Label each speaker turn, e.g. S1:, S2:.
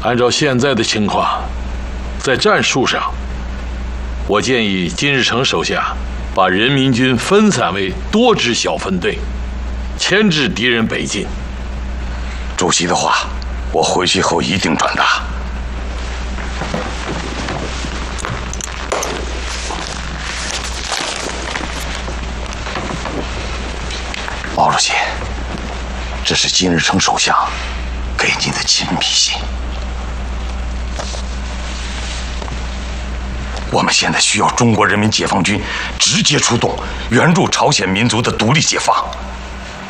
S1: 按照现在的情况，在战术上，我建议金日成手下把人民军分散为多支小分队，牵制敌人北进。
S2: 主席的话，我回去后一定转达。毛主席，这是金日成首相给您的亲笔信。我们现在需要中国人民解放军直接出动，援助朝鲜民族的独立解放。